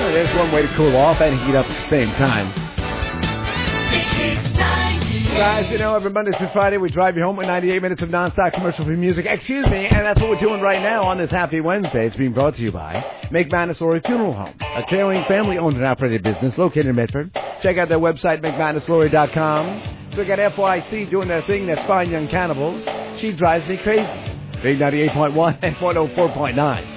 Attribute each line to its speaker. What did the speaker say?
Speaker 1: There's one way to cool off and heat up at the same time. Guys, you know, every Monday through Friday we drive you home with 98 minutes of non-stop commercial-free music. Excuse me, and that's what we're doing right now on this Happy Wednesday. It's being brought to you by McManus Laurie Funeral Home, a caring, family-owned and operated business located in Medford. Check out their website, McManusLaurie.com. So we got FYC doing their thing, that's Fine Young Cannibals. She drives me crazy. Big 98.1 and 104.9.